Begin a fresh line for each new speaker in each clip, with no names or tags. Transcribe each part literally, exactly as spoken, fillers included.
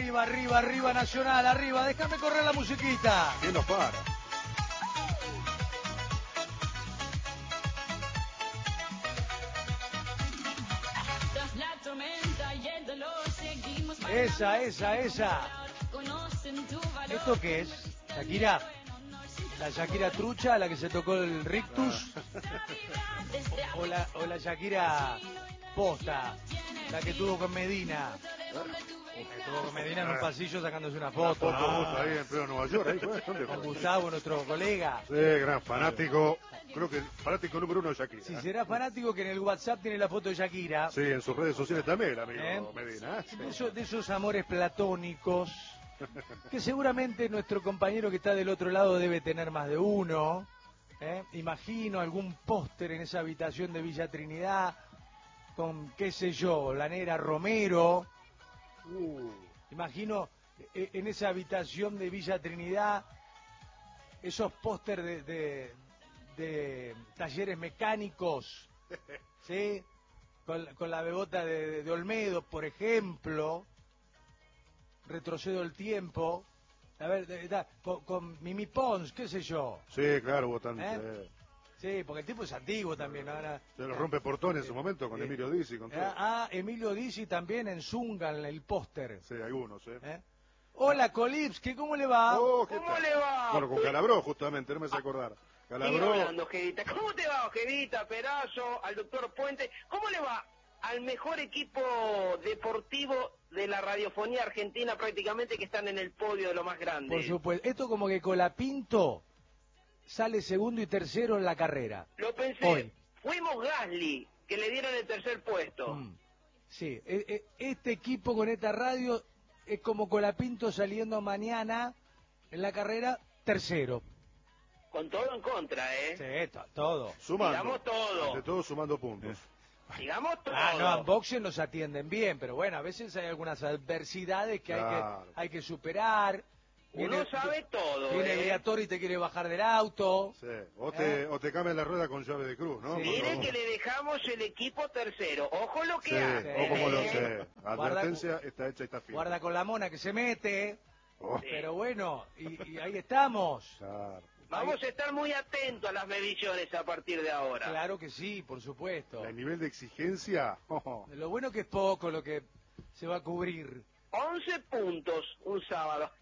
arriba, arriba, arriba Nacional, arriba, déjame correr la musiquita.
¿Quién nos para?
Esa, esa, esa. ¿Esto qué es? Shakira. La Shakira trucha, la que se tocó el rictus. O, o, la, o la Shakira posta, la que tuvo con Medina. Que tuvo con Medina en un pasillo sacándose una foto.
Una foto
¿no?
justo ahí en pleno Nueva York. Ahí fue. ¿Dónde fue?
Con Gustavo, nuestro colega.
Sí, gran fanático. Creo que el fanático número uno de Shakira.
Si será fanático que en el WhatsApp tiene la foto de Shakira.
Sí, en sus redes sociales también, el amigo
¿Eh?
Medina. Sí.
De, eso, de esos amores platónicos que seguramente nuestro compañero que está del otro lado debe tener más de uno. ¿eh? Imagino algún póster en esa habitación de Villa Trinidad con, qué sé yo, la negra Romero.
Uh.
Imagino eh, en esa habitación de Villa Trinidad esos póster de, de, de talleres mecánicos, ¿sí? Con, con la bebota de, de Olmedo, por ejemplo. Retrocedo el tiempo. A ver, de, de, con, con Mimi Pons, qué sé yo.
Sí, claro, hubo tanto.
¿Eh? Sí, porque el tipo es antiguo también. Ahora,
Se lo rompe portones en su momento con
eh,
Emilio Dizzi, con todo.
Ah, Emilio Dizzi también en Zunga, en el póster.
Sí, algunos, ¿eh?
¿Eh? Hola, Kolipski, ¿cómo le va?
Oh, ¿qué
¿Cómo
tal?
le va?
Bueno, con Calabró, justamente, no me sé acordar.
Sigue
Calabró.
hablando, Ojevita. ¿Cómo te va, Ojevita, Perazo, al doctor Puente? ¿Cómo le va al mejor equipo deportivo de la radiofonía argentina prácticamente que están en el podio de lo más grande?
Por supuesto. Esto como que Colapinto sale segundo y tercero en la carrera.
Lo pensé.
Hoy.
Fuimos Gasly, que le dieron el tercer puesto.
Mm. Sí, e- e- este equipo con esta radio es como Colapinto saliendo mañana en la carrera tercero.
Con todo en contra, ¿eh?
Sí, to- todo.
Sumando.
Digamos todo.
Ante todo sumando puntos.
Digamos todo.
Ah, no, en boxeo nos atienden bien, pero bueno, a veces hay algunas adversidades que,
Claro.
hay, que hay que superar.
Uno sabe todo,
Viene
¿eh?
el Briatore y te quiere bajar del auto.
Sí. O te,
¿Eh?
o te cambian la rueda con llave de cruz, ¿no?
Sí.
Mire
Cuando-
que le dejamos el equipo tercero. Ojo lo que
Sí,
hace.
o como lo
¿eh?
sé.
Guarda-
Advertencia está hecha y está firme.
Guarda con la mona que se mete.
Oh,
Pero bueno, y, y ahí estamos.
claro.
Vamos a estar muy atentos a las mediciones a partir de ahora.
Claro que sí, por supuesto.
El nivel de exigencia. oh,
Lo bueno que es poco lo que se va a cubrir.
once puntos un sábado.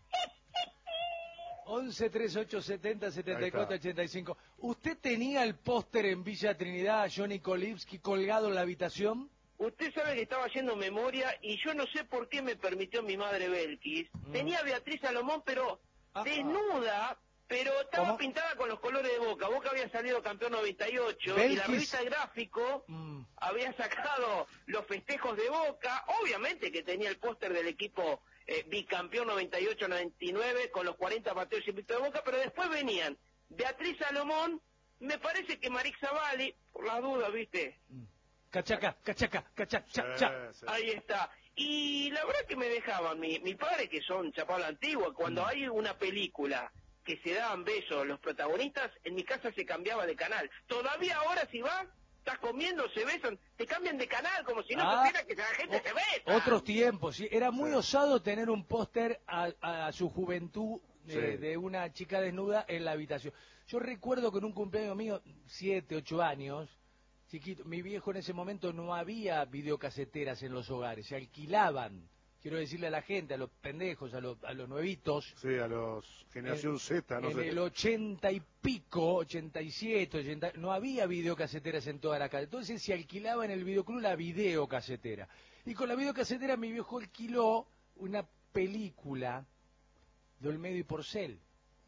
once, treinta y ocho, setenta, setenta y cuatro, ochenta y cinco. ¿Usted tenía el póster en Villa Trinidad, Johnny Kolipski, colgado en la habitación?
Usted sabe que estaba haciendo memoria y yo no sé por qué me permitió mi madre Belkis.
Mm.
Tenía a Beatriz Salomón, pero
Ah,
desnuda, pero estaba
¿Cómo?
pintada con los colores de Boca. Boca había salido campeón noventa y ocho y la
Belkis-
revista Gráfico
Mm.
había sacado los festejos de Boca. Obviamente que tenía el póster del equipo eh, bicampeón noventa y ocho noventa y nueve con los cuarenta partidos invictos de Boca, pero después venían Beatriz Salomón, me parece que Marix Zavalli, por las dudas, ¿viste?
Cachaca, cachaca, cachaca,
sí,
cha.
sí.
Ahí está. Y la verdad que me dejaban, mi, mi padre, que son chapado la antigua, cuando
Mm.
hay una película que se daban besos los protagonistas, en mi casa se cambiaba de canal. Todavía ahora si vas, estás comiendo, se besan, te cambian de canal como si no
Ah,
supiera que la gente
o-
se besa.
Otros tiempos, sí. Era muy
Sí.
osado tener un póster a, a su juventud de,
Sí.
de una chica desnuda en la habitación. Yo recuerdo que en un cumpleaños mío, siete, ocho años, chiquito, mi viejo en ese momento no había videocaseteras en los hogares, se alquilaban. Quiero decirle a la gente, a los pendejos, a los, a los nuevitos,
Sí, a los generación
en,
Z, no
en
sé.
el ochenta y pico, ochenta y siete, ochenta, no había videocaseteras en toda la casa. Entonces se alquilaba en el videoclub la videocasetera. Y con la videocasetera mi viejo alquiló una película de Olmedo y Porcel.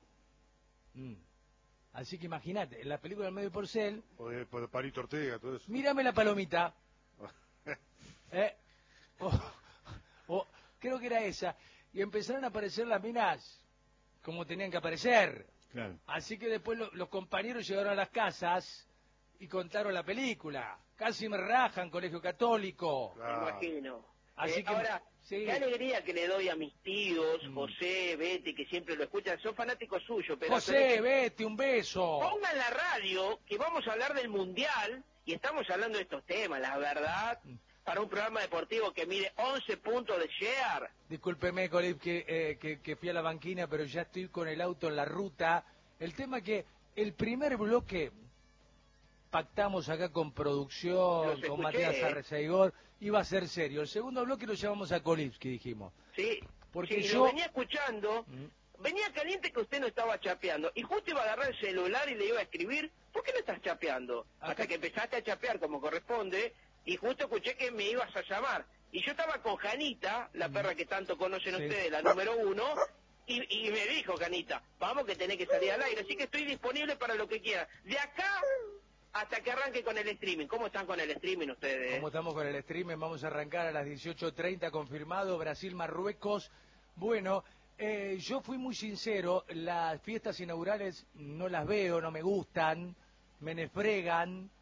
Mm. Así que imagínate, en la película de Olmedo y Porcel,
O de, o de Parito Ortega, todo eso.
mírame la palomita. ¿Eh? Oh, oh, creo que era esa. Y empezaron a aparecer las minas como tenían que aparecer.
Claro.
Así que después lo- los compañeros llegaron a las casas y contaron la película. Casi me rajan, colegio católico.
Me
Claro.
imagino.
Así
Eh,
que-
ahora,
sí.
qué alegría que le doy a mis tíos,
Mm.
José, Betty, que siempre lo escuchan, son fanáticos suyos. Pero
José, vete, un beso.
pongan la radio, que vamos a hablar del Mundial, y estamos hablando de estos temas, la verdad. para un programa deportivo que mide once puntos de share.
Discúlpeme, Colip, que, eh, que, que fui a la banquina, pero ya estoy con el auto en la ruta. El tema es que el primer bloque pactamos acá con producción, con Matías Arreceigor, iba a ser serio. El segundo bloque lo llamamos a Kolipski, dijimos.
Sí,
porque
sí,
yo
lo venía escuchando, ¿Mm? venía caliente que usted no estaba chapeando, y justo iba a agarrar el celular y le iba a escribir, ¿por qué no estás chapeando? Acá... Hasta que empezaste a chapear como corresponde, y justo escuché que me ibas a llamar. Y yo estaba con Janita, la perra que tanto conocen sí. ustedes, la número uno, y, y me dijo Janita, vamos que tenés que salir al aire, así que estoy disponible para lo que quiera. De acá hasta que arranque con el streaming. ¿Cómo están con el streaming ustedes?
¿Cómo estamos con el streaming? Vamos a arrancar a las dieciocho treinta, confirmado, Brasil-Marruecos. Bueno, eh, yo fui muy sincero, las fiestas inaugurales no las veo, no me gustan, me nefregan.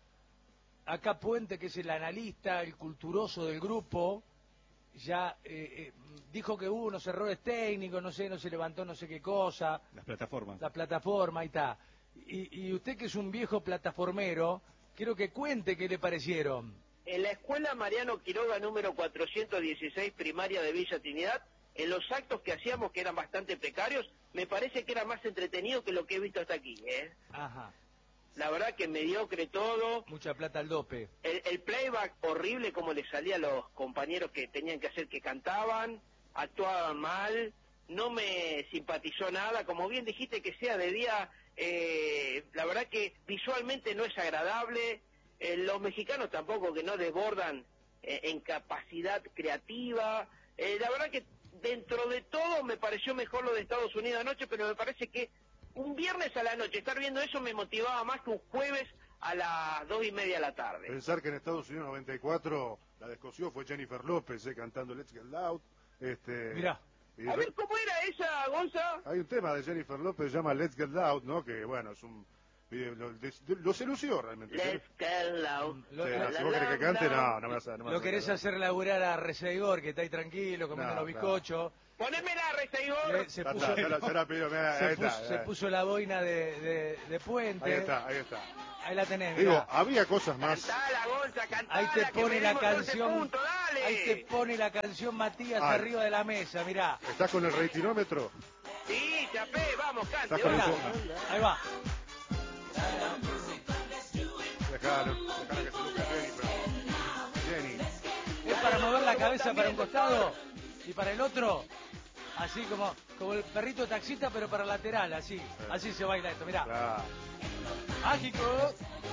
Acá Puente, que es el analista, el culturoso del grupo, ya eh, eh, dijo que hubo unos errores técnicos, no sé, no se levantó no sé qué cosa.
Las plataformas.
La plataforma, ahí está. Y, y usted que es un viejo plataformero, quiero que cuente qué le parecieron.
En la escuela Mariano Quiroga número cuatrocientos dieciséis, primaria de Villa Trinidad, en los actos que hacíamos, que eran bastante precarios, me parece que era más entretenido que lo que he visto hasta aquí, ¿eh?
Ajá.
La verdad que mediocre todo.
Mucha plata al dope.
El, el playback horrible como le salía a los compañeros que tenían que hacer que cantaban, actuaban mal, no me simpatizó nada, como bien dijiste que sea de día, eh, la verdad que visualmente no es agradable, eh, los mexicanos tampoco que no desbordan eh, en capacidad creativa, eh, la verdad que dentro de todo me pareció mejor lo de Estados Unidos anoche, pero me parece que un viernes a la noche estar viendo eso me motivaba más que un jueves a las dos y media de la tarde.
Pensar que en Estados Unidos noventa y cuatro la descoció fue Jennifer López eh, cantando Let's Get Loud. Este,
Mirá.
A ver, ¿cómo era esa, Gonza?
Hay un tema de Jennifer López que se llama Let's Get Loud, ¿no? Que bueno, es un... Lo, lo se lució realmente.
Let's Get Loud.
Sí, lo, la, si vos querés que cante, no, no me vas a... No me
lo querés hacer laburar a Arreceigor, que está ahí tranquilo, comiendo no, los bizcochos.
No. Ponémela, Arreceigor.
Se, puso, se, la, se, la pido, mira, se, ahí puso, está, se puso la boina de, de, de Puente.
Ahí está, ahí está.
Ahí la tenés,
Digo,
mirá.
había cosas más.
Cantala, Gonza, cantala,
ahí te pone la canción.
Puntos, dale.
Ahí te pone la canción Matías Ay. arriba de la mesa, mirá.
¿Estás con el ratinómetro?
Sí, chapé, vamos, cante.
Ahí va.
Dejalo, dejalo que se luque Jenny, pero... Jenny.
Es para mover la cabeza para un costado y para el otro, así como, como el perrito taxista, pero para lateral, así. Sí. Así se baila esto, mirá.
Claro.
Mágico.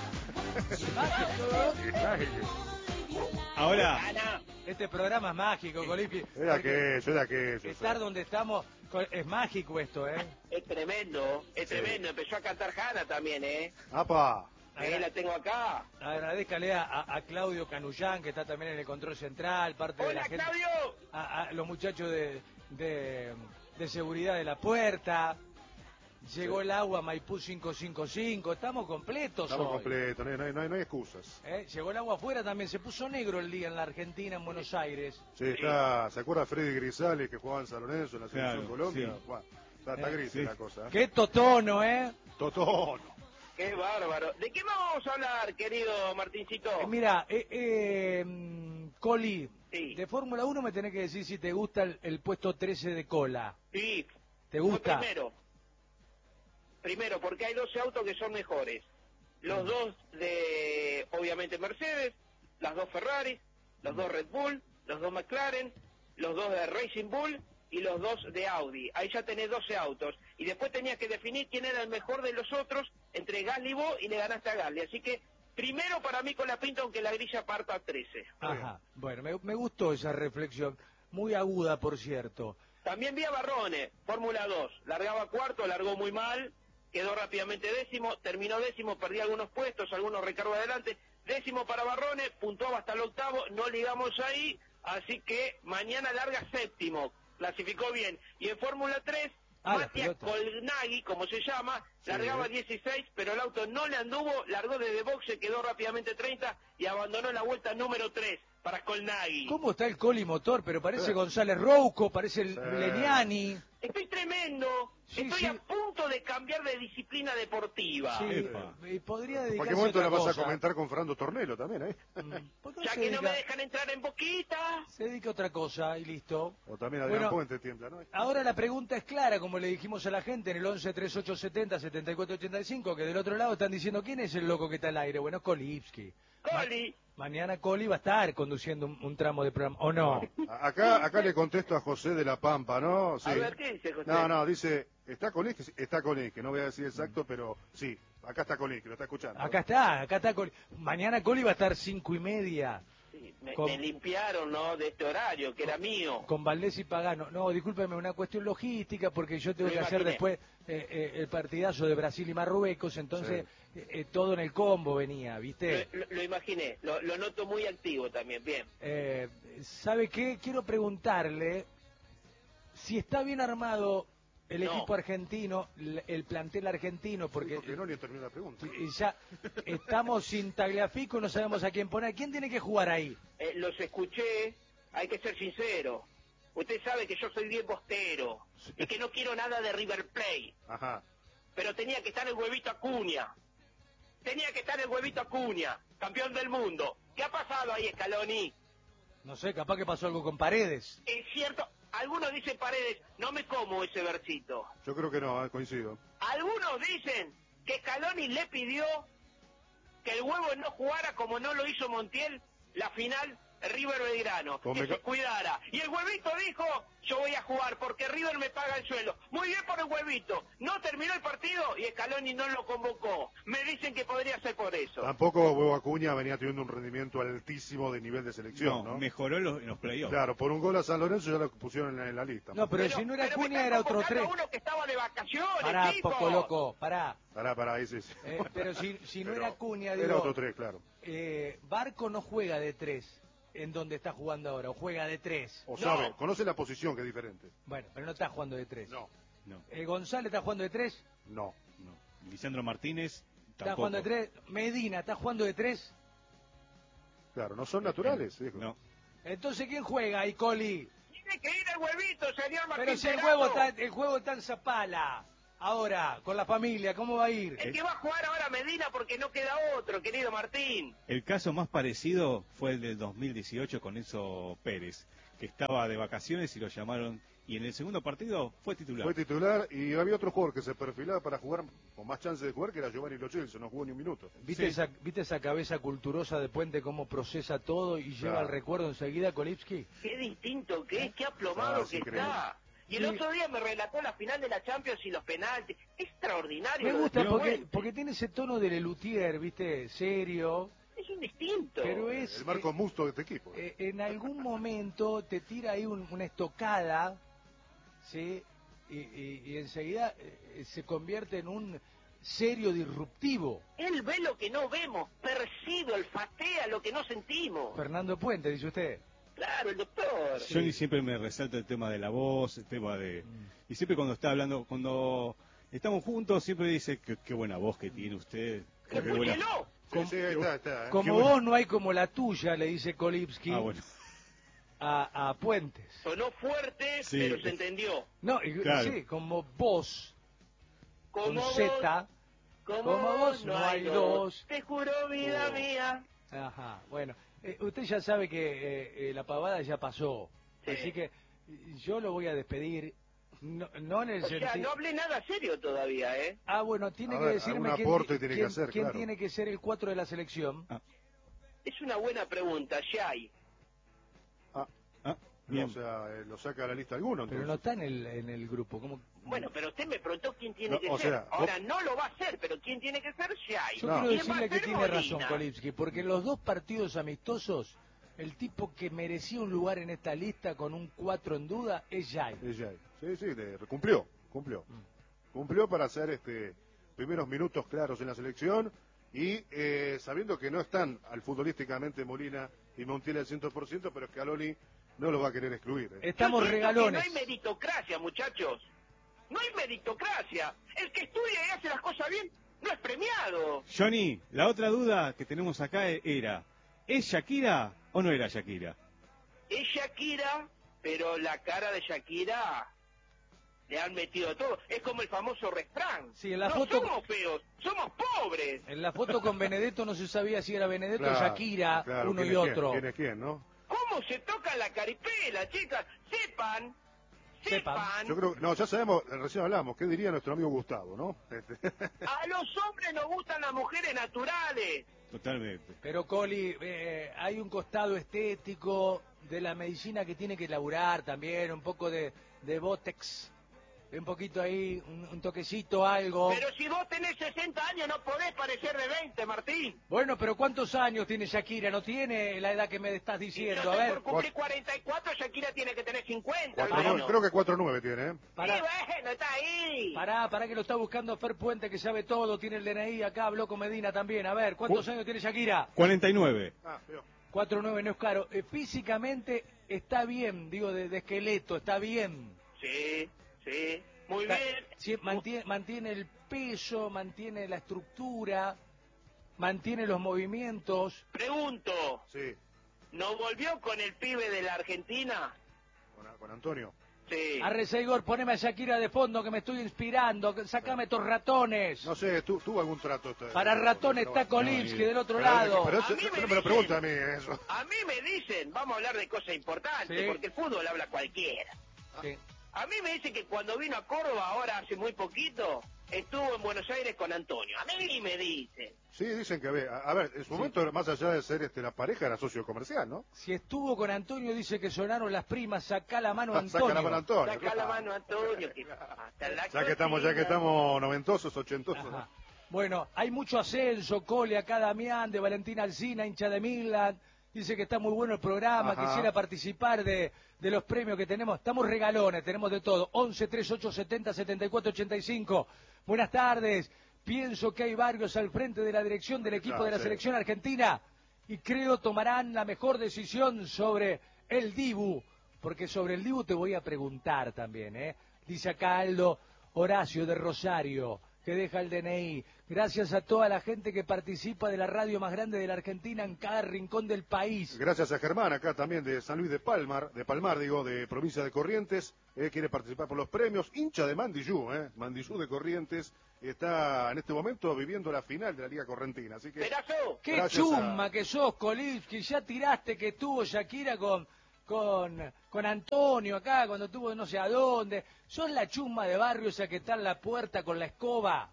Mágico.
Ahora,
este programa es mágico, Colipi.
Era que yo era que yo
estar donde estamos es mágico esto, ¿eh?
Es tremendo, es sí. tremendo. Empezó a cantar Hanna también, ¿eh?
¡Apa!
Eh, la tengo acá.
Agradezcale a, a Claudio Canullán, que está también en el control central, parte
Hola,
de la gente.
Claudio.
A, a los muchachos de, de, de seguridad de la puerta. Llegó sí. el agua Maipú cinco cinco cinco, estamos completos
Estamos
hoy.
completos, no hay, no, hay, no hay excusas.
¿Eh? Llegó el agua afuera también, se puso negro el día en la Argentina, en Buenos Aires.
Sí, está, ¿se acuerda Freddy Grisales que jugaba en San Lorenzo en la selección
claro,
Colombia?
Sí.
Bueno, está, está
eh,
gris
sí.
la cosa. ¿eh?
¡Qué totono, eh!
¡Totono!
¡Qué bárbaro! ¿De qué vamos a hablar, querido Martincito?
Eh, mira, eh, eh, Coli,
sí.
de Fórmula uno me tenés que decir si te gusta el, el puesto trece de cola.
Sí.
¿Te gusta?
Primero. Primero, porque hay doce autos que son mejores. Los mm. dos de, obviamente, Mercedes, las dos Ferrari, los mm. dos Red Bull, los dos McLaren, los dos de Racing Bull y los dos de Audi. Ahí ya tenés doce autos. Y después tenías que definir quién era el mejor de los otros entre Gasly y vos, y le ganaste a Gasly. Así que, primero para mí con la pinta, aunque la grilla parta a trece.
Ajá, bueno, me, me gustó esa reflexión. Muy aguda, por cierto.
También vi a Barrone, Fórmula dos. Largaba cuarto, largó muy mal, quedó rápidamente décimo, terminó décimo, perdí algunos puestos, algunos recargos adelante. Décimo para Barrone, puntuaba hasta el octavo, no ligamos ahí, así que mañana larga séptimo. Clasificó bien. Y en Fórmula tres, ah, Matías Colnaghi, como se llama, sí, largaba dieciséis, pero el auto no le anduvo, largó desde boxe, quedó rápidamente treinta y abandonó la vuelta número tres para Colnaghi.
¿Cómo está el Coli motor? Pero parece sí. González Rouco, parece el sí. Leniani.
Estoy tremendo, sí, estoy
sí.
a punto momento de cambiar de disciplina deportiva.
Sí, y podría
¿En
dedicarse
cualquier momento
a
la
otra
vas
cosa.
a comentar con Fernando Tornelo también, ¿eh?
Mm, ¿por qué
Ya
se
que no
dedica-
me dejan entrar en Boquita.
Se dedica a otra cosa y listo.
O también Adrián
Bueno,
Puente tiembla, ¿no?
Ahora la pregunta es clara, como le dijimos a la gente en el once treinta y ocho setenta setenta y cuatro ochenta y cinco, que del otro lado están diciendo ¿quién es el loco que está al aire? Bueno, es Kolipski.
Coli.
Mañana Coli va a estar conduciendo un, un tramo de programa, ¿o no?
A- Acá, acá le contesto a José de la Pampa, ¿no? Sí.
A ver, ¿qué dice José?
No, no, dice, está Colín, está Colín, que no voy a decir exacto, pero sí, acá está Colín, que lo está escuchando.
Acá está, acá está Coli. Mañana Coli va a estar cinco y media.
Sí, me,
Con-
me limpiaron, ¿no? De este horario, que era mío.
Con Valdés y Pagano. No, discúlpeme, una cuestión logística, porque yo tengo
Me
que hacer
imaginé.
después eh, eh, el partidazo de Brasil y Marruecos, entonces eh, eh, todo en el combo venía, ¿viste?
Lo, lo- lo imaginé, lo, lo noto muy activo también, bien.
Eh, ¿Sabe qué? Quiero preguntarle si está bien armado el
No.
equipo argentino, l- el plantel argentino, porque,
Porque no le terminó la pregunta.
eh, ya estamos sin Tagliafico, no sabemos a quién poner. ¿Quién tiene que jugar ahí?
Eh, los escuché, hay que ser sincero. Usted sabe que yo soy bien bostero y que no quiero nada de River Plate,
Ajá.
pero tenía que estar el huevito Acuña. Tenía que estar el huevito Acuña, campeón del mundo. ¿Qué ha pasado ahí, Scaloni?
No sé, capaz que pasó algo con Paredes.
Es cierto, algunos dicen Paredes, no me como ese versito.
Yo creo que no, eh, coincido.
Algunos dicen que Scaloni le pidió que el huevo no jugara como no lo hizo Montiel la final River Belgrano,
Pues
que
me
se
ca-
cuidara. Y el huevito dijo, yo voy a jugar porque River me paga el sueldo. Muy bien por el huevito. No terminó el partido y Scaloni no lo convocó. Me dicen que podría ser por eso.
Tampoco Huevo Acuña venía teniendo un rendimiento altísimo de nivel de selección,
No,
¿no?
mejoró en los, en los playoffs.
Claro, por un gol a San Lorenzo ya lo pusieron en la, en la lista.
No, pero, si no era
pero me
Acuña
están
era otro
convocando
tres.
a uno que estaba de vacaciones,
Pará,
chicos.
poco loco, pará.
Pará, pará, ahí sí, sí.
Eh, pero si, si no
Pero
era Acuña,
Era
digo,
otro tres, claro.
eh, Barco no juega de tres en donde está jugando ahora, o juega de tres.
O
No.
sabe, conoce la posición que es diferente.
Bueno, pero no está jugando de tres.
No,
No,
Eh, González está jugando de tres.
no.
no. Lisandro Martínez
Está
tampoco.
jugando de tres. Medina está jugando de tres.
Claro, no son naturales, hijo.
No.
Entonces, ¿quién juega ahí, Coli?
Tiene que ir el huevito, señor Martín.
Pero si el
Perazo.
juego está, el juego está en Zapala. Ahora, con la familia, ¿cómo va a ir?
El que va a jugar ahora Medina porque no queda otro, querido Martín.
El caso más parecido fue el del dos mil dieciocho con Enzo Pérez, que estaba de vacaciones y lo llamaron, y en el segundo partido fue titular.
Fue titular y había otro jugador que se perfilaba para jugar con más chance de jugar, que era Giovanni Lo Celso, no jugó ni un minuto.
¿Viste,
Sí.
esa, ¿Viste esa cabeza culturosa de Puente cómo procesa todo y lleva
Claro.
el recuerdo enseguida, Kolipski?
Qué distinto que es, qué aplomado
Ah, es
que
increíble.
está. Y el
Sí.
otro día me relató la final de la Champions y los penaltis. Extraordinario.
Me
lo de
gusta
Pedro
porque,
Puente.
porque tiene ese tono de Lelutier, ¿viste? Serio.
Es un distinto.
Pero es...
El Marco Musto de este equipo.
eh, eh, en algún momento te tira ahí un- una estocada, ¿sí? Y, y- y enseguida eh, se convierte en un serio disruptivo.
Él ve lo que no vemos, percibe, olfatea lo que no sentimos.
Fernando Puente, dice usted.
Claro, el doctor.
Sí.
Johnny siempre me resalta el tema de la voz, el tema de... Y siempre cuando está hablando, cuando estamos juntos, siempre dice que qué buena voz que tiene usted. Qué buena...
Escúchelo.
Sí, sí, ahí está, está, ¿eh?
Como
Qué bueno.
vos no hay como la tuya, le dice Kolipski
Ah, bueno.
a, a Puentes.
Sonó fuerte,
Sí.
pero se entendió.
No, y-
Claro.
sí, como vos, con
Como vos,
Z.
como,
como vos no hay dos.
Te juro, vida
Oh.
mía.
Ajá, bueno. Eh, usted ya sabe que eh, eh, la pavada ya pasó.
Sí.
Así que eh, yo lo voy a despedir. No, no en el
O sea,
sentido...
no hablé nada serio todavía, ¿eh?
Ah, bueno, tiene
A
que
ver,
decirme
algún
quién,
aporte
ti-
tiene que
quién-
hacer,
quién
claro.
tiene que ser el cuatro de la selección.
Es una buena pregunta, Jay.
Ah,
Ah, bien.
o sea, eh, lo saca a la lista alguno,
Pero
entonces.
no está en el, en el grupo. ¿Cómo?
Bueno, pero usted me preguntó quién tiene
No,
que
o
ser.
sea,
Ahora no lo va a hacer, pero ¿quién tiene que ser? Jay.
Yo
No.
quiero
¿Quién va a
decirle que
ser?
tiene
Molina?
razón Kolipski, porque en los dos partidos amistosos, el tipo que merecía un lugar en esta lista con un cuatro en duda es Jai.
Es Jay. Sí, sí, de- cumplió, cumplió. Cumplió para hacer este primeros minutos claros en la selección y eh, sabiendo que no están al futbolísticamente Molina y Montiel al cien por ciento, pero Scaloni no lo va a querer excluir. ¿eh?
Estamos
Yo siento
regalones.
que no hay meritocracia, muchachos. No hay meritocracia. El que estudia y hace las cosas bien no es premiado.
Johnny, la otra duda que tenemos acá era, ¿es Shakira o no era Shakira?
Es Shakira, pero la cara de Shakira le han metido todo. Es como el famoso refrán.
Sí, en la
no
foto-
somos feos, somos pobres.
En la foto con Benedetto no se sabía si era Benedetto o
Claro,
Shakira,
claro,
uno
¿quién
y
es quién?
otro.
¿Quién es quién, no?
¿Cómo se toca la caripela, chicas? Sepan,
Sepan.
sepan,
Yo creo que, no, ya sabemos, recién hablamos, ¿qué diría nuestro amigo Gustavo, no? Este,
a los hombres nos gustan las mujeres naturales.
Totalmente.
Pero Coli, eh, hay un costado estético de la medicina que tiene que laburar también, un poco de, de Botex, un poquito ahí, un, un toquecito, algo.
Pero si vos tenés sesenta años no podés parecer de veinte, Martín.
Bueno, pero ¿cuántos años tiene Shakira? No tiene la edad que me estás
Y
diciendo,
yo
a
estoy
ver.
por cumplir cuarenta y cuatro, Shakira tiene que tener cincuenta.
cuatro
hermano.
nueve, creo que cuatro nueve tiene, ¿eh?
Pará.
Sí, bueno, está ahí.
Pará, pará que lo está buscando Fer Puente, que sabe todo, tiene el D N I acá, habló con Medina también. A ver, ¿cuántos
Cu-
años tiene Shakira?
cuarenta y nueve.
Ah, veo.
cuatro nueve no es caro. Eh, físicamente está bien, digo, de, de esqueleto, está bien.
Sí, sí, muy
Está-
bien.
sí, mantiene, mantiene el peso, mantiene la estructura, mantiene los movimientos.
Pregunto,
Sí,
¿no volvió con el pibe de la Argentina?
con, con Antonio.
Sí.
Arre Seigor, poneme a Shakira de fondo que me estoy inspirando, que- sacame estos ratones.
No sé, tu, tuvo algún trato. Este,
Para
este-
ratón
pero
está
bueno.
Kolinski
No,
del otro
Pero-
lado.
Pero,
A mí me
no me lo
dicen-
pregunta a mí eso.
A mí me dicen, vamos a hablar de cosas importantes,
Sí.
porque el fútbol habla cualquiera.
Sí.
A mí me dicen que cuando vino a Córdoba, ahora hace muy poquito, estuvo en Buenos Aires con Antonio. A mí me dicen.
Sí, dicen que ve. A, a ver, en su momento, más allá de ser este la pareja, era socio comercial, ¿no?
Si estuvo con Antonio, dice que sonaron las primas, sacá la mano Antonio.
Saca la mano Antonio.
Saca la
claro.
mano, Antonio, que hasta la
Ya que estamos, ya que
cocina.
estamos noventosos, ochentosos.
Ajá. Bueno, hay mucho ascenso, Cole, acá Damián, de Valentina Alsina, hincha de Milan. Dice que está muy bueno el programa,
Ajá.
quisiera participar de, de los premios que tenemos. Estamos regalones, tenemos de todo. once, treinta y ocho, setenta, setenta y cuatro, ochenta y cinco. Buenas tardes. Pienso que hay varios al frente de la dirección del equipo
Ah,
de la
sí.
selección argentina y creo tomarán la mejor decisión sobre el Dibu, porque sobre el Dibu te voy a preguntar también, ¿eh? Dice acá Aldo Horacio de Rosario, que deja el D N I. Gracias a toda la gente que participa de la radio más grande de la Argentina en cada rincón del país.
Gracias a Germán, acá también de San Luis de Palmar, de Palmar, digo, de provincia de Corrientes, eh, quiere participar por los premios, hincha de Mandillú, eh, Mandillú de Corrientes, está en este momento viviendo la final de la Liga Correntina, así que...
Pedazo,
¡Qué
Gracias
chumba
a-
que sos, Kolinski! Ya tiraste que estuvo Shakira con, con, con Antonio acá, cuando estuvo no sé a dónde. Sos la chumba de barrio esa que está en la puerta con la escoba.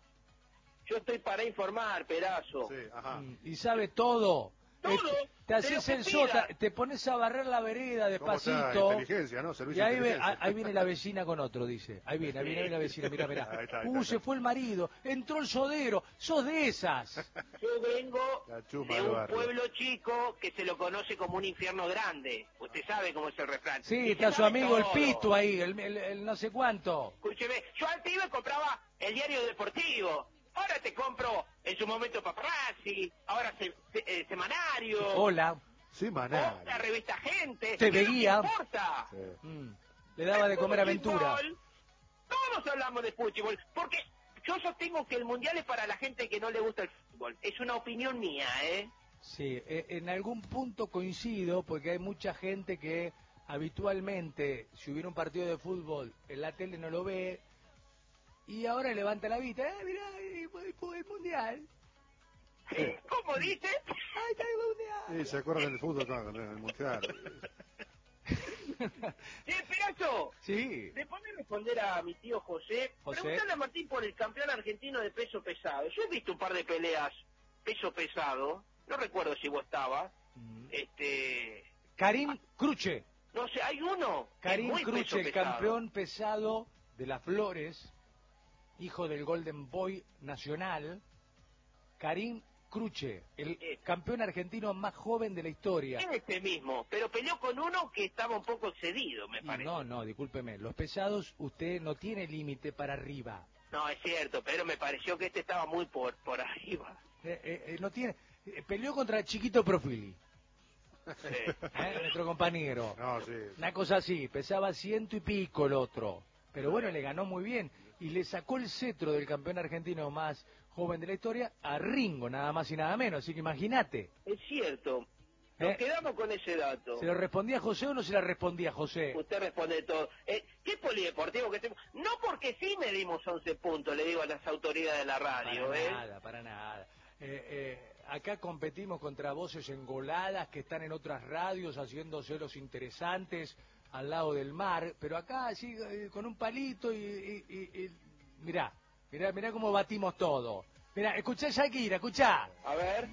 yo estoy para informar, pedazo.
Sí, ajá.
Mm, y sabe todo.
Todo,
Eh, te
de
haces
lo que
el sota,
pida.
te pones a barrer la vereda
¿Cómo está?
despacito.
Inteligencia, ¿no?
Y
Servicio
ahí,
de
ve-
inteligencia.
ahí viene la vecina con otro, dice. Ahí viene, ahí viene, ahí viene la vecina, mira, mira.
Ahí está, ahí
Uh,
está,
se
ahí está.
fue el marido, entró el sodero, sos de esas.
Yo vengo
La chuma
de
del
un
barrio.
pueblo chico que se lo conoce como un infierno grande. Usted sabe cómo es el refrán.
Sí,
Y se
está su
sabe
amigo el
todo.
Pitu ahí, el, el- el no sé cuánto.
Escúcheme, yo antes iba y compraba el diario deportivo. Ahora te compro en su momento Paparazzi, ahora se, se- eh, Semanario,
Hola.
Semanal.
la revista Gente.
Te
¿Qué es lo que
veía.
importa?
Sí.
Mm, le daba de comer aventura.
Fútbol, todos hablamos de fútbol, porque yo sostengo que el mundial es para la gente que no le gusta el fútbol. Es una opinión mía, ¿eh?
Sí, eh, en algún punto coincido porque hay mucha gente que habitualmente, si hubiera un partido de fútbol, en la tele no lo ve y ahora levanta la vista, eh, mirá, ahí fue el mundial,
¿Cómo dice?
ahí está el mundial.
Sí, se acuerdan del fútbol, claro, en el mundial.
Sí, Pirazo.
Sí,
Después de responder a mi tío José,
José.
preguntarle a Martín por el campeón argentino de peso pesado. Yo he visto un par de peleas peso pesado, no recuerdo si vos estabas,
Mm.
este,
Karim Cruche,
no sé, hay uno que es
Karim
muy peso
Cruche, el
pesado.
campeón pesado de las Flores, hijo del Golden Boy nacional, Karim Cruche, el
Eh.
campeón argentino más joven de la historia.
Es este mismo, pero peleó con uno que estaba un poco excedido, me
Y
parece.
no, no, discúlpeme, los pesados usted no tiene límite para arriba.
No, es cierto, pero me pareció que este estaba muy por, por arriba.
Eh, eh, eh, no tiene, eh, peleó contra el Chiquito Profili,
Sí.
¿eh? nuestro compañero.
No, sí.
Una cosa así, pesaba ciento y pico el otro. Pero bueno, le ganó muy bien y le sacó el cetro del campeón argentino más joven de la historia a Ringo, nada más y nada menos. Así que imagínate.
Es cierto. Nos
¿Eh?
quedamos con ese dato.
¿Se lo respondía a José o no se la respondía a José?
Usted responde todo. Eh, ¿Qué polideportivo que tenemos? No porque sí me dimos once puntos, le digo a las autoridades de la radio.
Para
¿eh?
nada, para nada. Eh, eh, acá competimos contra voces engoladas que están en otras radios haciéndose los interesantes al lado del mar, pero acá así eh, con un palito y, y, y, y mirá, mirá, mirá cómo batimos todo. Mirá, escuchá Shakira, escuchá.
A ver.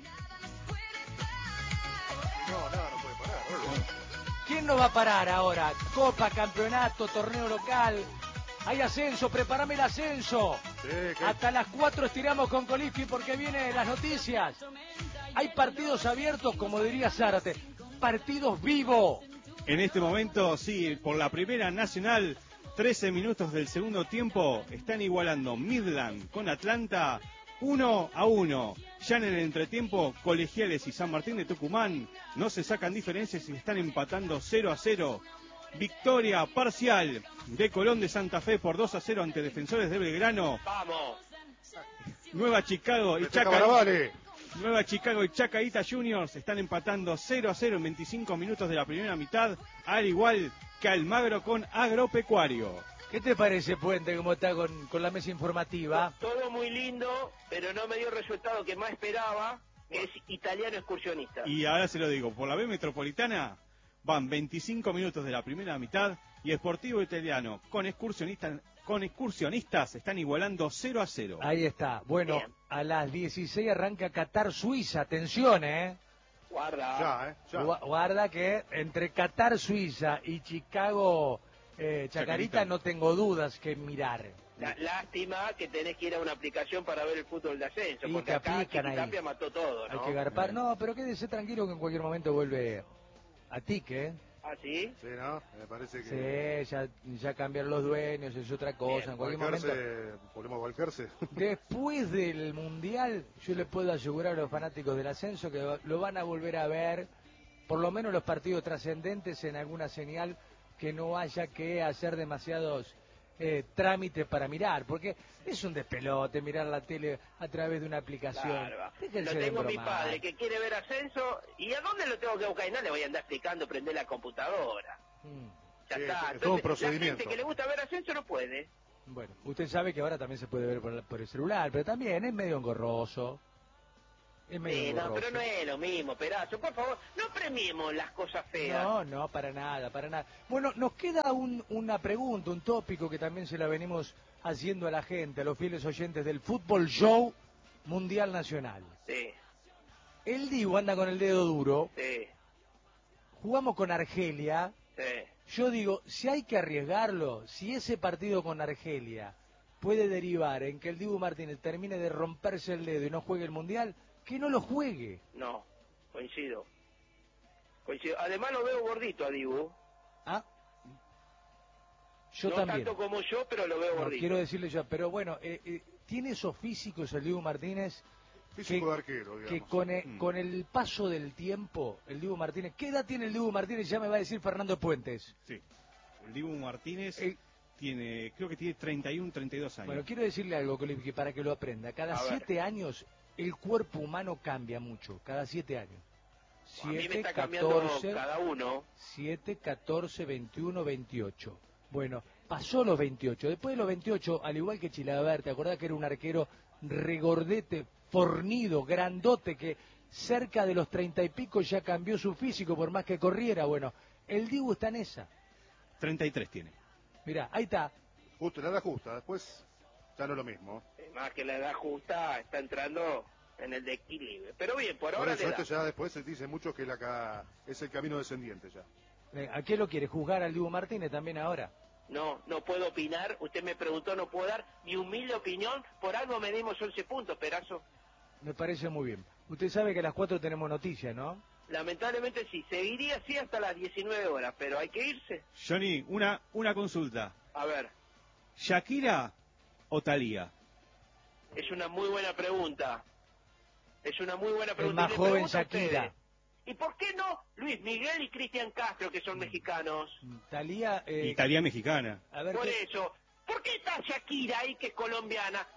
No, nada, no puede parar. Bueno.
¿Quién nos va a parar ahora? Copa, campeonato, torneo local. Hay ascenso, prepárame el ascenso.
Sí, que-
Hasta las cuatro estiramos con Colifi porque vienen las noticias. Hay partidos abiertos, como diría Zárate. Partidos vivos.
En este momento, sí, por la primera nacional, trece minutos del segundo tiempo, están igualando Midland con Atlanta uno a uno. Ya en el entretiempo, Colegiales y San Martín de Tucumán no se sacan diferencias y están empatando cero a cero. Victoria parcial de Colón de Santa Fe por dos a cero ante Defensores de Belgrano.
Vamos.
Nueva Chicago y
Festeja
Chaca...
Baravale.
Nueva Chicago y Chacaíta Juniors están empatando cero a cero en veinticinco minutos de la primera mitad, al igual que Almagro con Agropecuario.
¿Qué te parece, Puente, cómo está con, con la mesa informativa?
Todo muy lindo, pero no me dio el resultado que más esperaba, que es Italiano Excursionista.
Y ahora se lo digo, por la B Metropolitana van veinticinco minutos de la primera mitad y Sportivo Italiano con excursionistas, con excursionistas están igualando cero a cero.
Ahí está. Bueno,
Bien.
a las dieciséis arranca Qatar-Suiza. Atención, ¿eh?
Guarda.
Ya, ¿eh? Ya.
Gua- Guarda que entre Qatar-Suiza y Chicago eh, Chacarita,
Chacarita.
no tengo dudas que mirar.
La- lástima que tenés que ir a una aplicación para ver el fútbol de ascenso,
Y
porque
te
acá
aplican ahí.
Chiquitapia mató todo,
Hay
¿no?
que garpar.
Eh.
No, pero quédese tranquilo que en cualquier momento vuelve a tique, ¿eh?
¿Ah, sí?
Sí, ¿no? Me parece que...
Sí, ya, ya cambiaron los dueños, es otra cosa.
Bien,
En cualquier momento.
Walkerse, ¿podemos a Walkerse?
Después del Mundial, yo le puedo asegurar a los fanáticos del ascenso que lo van a volver a ver, por lo menos los partidos trascendentes, en alguna señal que no haya que hacer demasiados eh, trámites para mirar, porque es un despelote mirar la tele a través de una aplicación.
Claro.
Déjense
Lo
de
tengo mi
embromar.
padre que quiere ver ascenso. ¿Y a dónde lo tengo que buscar? Y no le voy a andar explicando, prender la computadora.
Mm.
Ya
Sí,
está.
es todo un
Entonces,
procedimiento.
La gente que le gusta ver ascenso no puede.
Bueno, usted sabe que ahora también se puede ver por, la- por el celular, pero también es medio engorroso. Es medio
Sí, no,
engorroso.
pero no es lo mismo, Perazo. Por favor, no premiemos las cosas feas.
No, no, para nada, para nada. Bueno, nos queda un, una pregunta, un tópico que también se la venimos haciendo a la gente, a los fieles oyentes del Fútbol Show Mundial Nacional.
Sí,
El Dibu anda con el dedo duro,
sí,
jugamos con Argelia.
sí.
Yo digo, si hay que arriesgarlo, si ese partido con Argelia puede derivar en que el Dibu Martínez termine de romperse el dedo y no juegue el Mundial, que no lo juegue.
No, coincido. Coincido. Además lo veo gordito a Dibu.
¿Ah? Yo
no
también.
tanto como yo, pero lo veo
No,
gordito.
quiero decirle yo, pero bueno, eh, eh, tiene esos físicos el Dibu Martínez
Físico
que,
de arquero, digamos.
que con, el,
Mm.
con el paso del tiempo, el Dibu Martínez, ¿qué edad tiene el Dibu Martínez? Ya me va a decir Fernando Puentes.
Sí. El Dibu Martínez
Eh,
tiene, creo que tiene treinta y uno, treinta y dos años.
Bueno, quiero decirle algo, Colipi, que para que lo aprenda. Cada
A ver.
siete años el cuerpo humano cambia mucho, cada siete años.
A mí me
Siete,
está cambiando
catorce,
cada uno.
siete, catorce, veintiuno, veintiocho. Bueno, pasó los veintiocho. Después de los veintiocho, al igual que Chilaver, ¿te acordás que era un arquero regordete, fornido, grandote, que cerca de los treinta y pico ya cambió su físico por más que corriera? Bueno, el Dibu está en esa.
treinta y tres tiene.
Mirá, ahí está.
Justo, la edad justa, después ya no es lo mismo.
Eh, Más que la edad justa, está entrando en el desequilibrio. Pero bien, por
Por
ahora
eso
le
esto
da.
ya después se dice mucho que la ca- es el camino descendiente ya.
Eh, ¿A qué lo quiere? ¿Juzgar al Dibu Martínez también ahora?
No, no puedo opinar. Usted me preguntó, no puedo dar mi humilde opinión. Por algo medimos once puntos, Perazo.
Me parece muy bien. Usted sabe que a las cuatro tenemos noticias, ¿no?
Lamentablemente sí, seguiría así hasta las diecinueve horas, pero hay que irse.
Johnny, una, una consulta.
A ver,
¿Shakira o Thalía?
es una muy buena pregunta. Es una muy buena
Es
pregunta.
más
Y le
joven
pregunto a
Shakira.
ustedes, ¿y por qué no Luis Miguel y Cristian Castro, que son mexicanos?
Talía, eh,
Y Thalía mexicana.
a ver
Por
qué...
eso, ¿por qué está Shakira ahí, que es colombiana? Méteme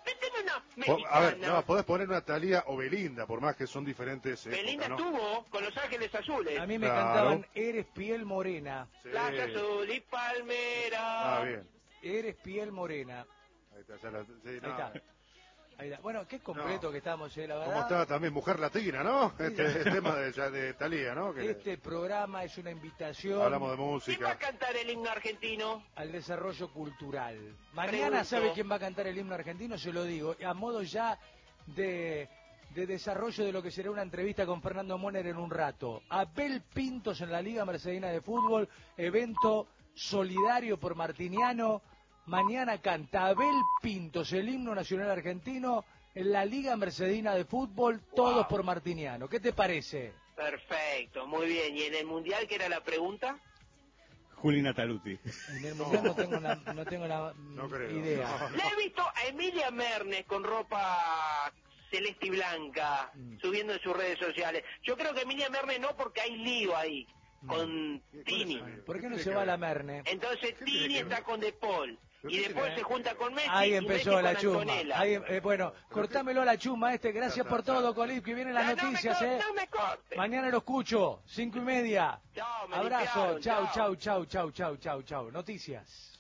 colombiana,
Po- A ver,
mexicana.
no, podés poner una Thalía o Belinda, por más que son diferentes épocas,
Belinda
¿no?
estuvo con Los Ángeles Azules.
A mí me
Claro.
cantaban Eres piel morena.
Sí.
Plaza Azul y Palmera.
Ah, bien.
Eres piel morena.
Ahí está, ya la- sí,
Ahí
no.
está. Ahí está. Bueno, qué completo
No.
que estamos, eh, la verdad.
¿Cómo está también Mujer Latina, no? Este el tema de, ya de Thalía, ¿no? Que
Este programa es una invitación
hablamos de
¿Quién va a
música.
cantar el himno argentino?
al desarrollo cultural. Mañana,
Pregunto.
¿sabe quién va a cantar el himno argentino? Se lo digo, a modo ya de, de desarrollo de lo que será una entrevista con Fernando Moner en un rato. Abel Pintos en la Liga Mercedina de Fútbol, evento solidario por Martiniano. Mañana canta Abel Pintos el himno nacional argentino en la Liga Mercedina de Fútbol, todos
Wow.
por Martiniano. ¿Qué te parece?
Perfecto, muy bien. ¿Y en el Mundial qué era la pregunta?
Julina Taluti.
En el mundial no tengo la, no tengo la
No creo.
idea.
No, no.
La he visto a Emilia Mernes con ropa celeste y blanca,
Mm.
subiendo en sus redes sociales. Yo creo que Emilia Mernes no, porque hay lío ahí, con
¿Cuál
Tini.
es el lío?
¿Por qué no
tiene
se
que
va a
ver?
la Merne?
Entonces
¿Qué tiene
Tini
que
está
ver?
con De Paul.
¿Pero
Y
qué
después
tiene
se
que
junta
ver?
con Messi
Ahí
y
empezó
Messi
la
con
chuma.
Antonella.
Ahí, eh, bueno,
Pero
cortámelo la chuma este. Gracias
Ya está,
por todo,
ya.
Colip, que vienen las
Ya, no me
noticias,
corte,
¿eh?
no me corte.
Mañana lo escucho, cinco y media.
Chao, me
Abrazo,
limpiaron,
chau,
chao.
chau, chau, chau, chau, chau, chau. Noticias.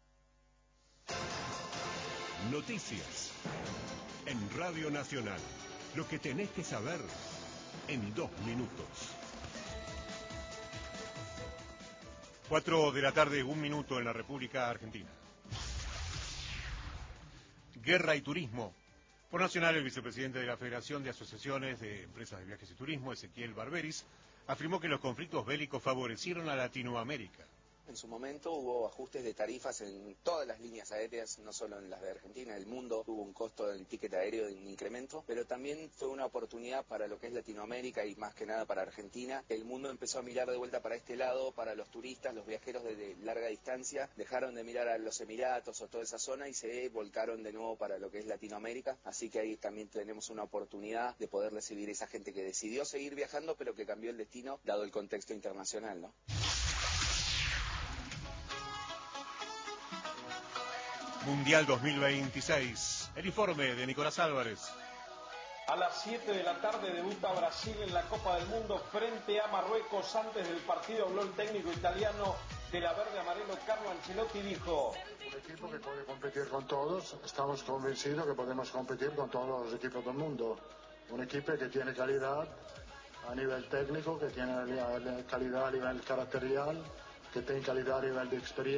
Noticias. En Radio Nacional. Lo que tenés que saber en dos minutos.
Cuatro de la tarde, un minuto en la República Argentina. Guerra y turismo. Por Nacional, el vicepresidente de la Federación de Asociaciones de Empresas de Viajes y Turismo, Ezequiel Barberis, afirmó que los conflictos bélicos favorecieron a Latinoamérica.
En su momento hubo ajustes de tarifas en todas las líneas aéreas, no solo en las de Argentina, el mundo tuvo un costo del ticket aéreo de un incremento, pero también fue una oportunidad para lo que es Latinoamérica y más que nada para Argentina. El mundo empezó a mirar de vuelta para este lado, para los turistas, los viajeros de, de larga distancia, dejaron de mirar a los Emiratos o toda esa zona y se volcaron de nuevo para lo que es Latinoamérica, así que ahí también tenemos una oportunidad de poder recibir esa gente que decidió seguir viajando, pero que cambió el destino dado el contexto internacional, ¿no?
Mundial dos mil veintiséis. El informe de Nicolás Álvarez.
A las siete de la tarde debuta Brasil en la Copa del Mundo frente a Marruecos. Antes del partido habló el técnico italiano de la verde amarelo, Carlo Ancelotti, dijo:
Un equipo que puede competir con todos, estamos convencidos que podemos competir con todos los equipos del mundo. Un equipo que tiene calidad a nivel técnico, que tiene calidad a nivel caracterial, que tiene calidad a nivel de experiencia.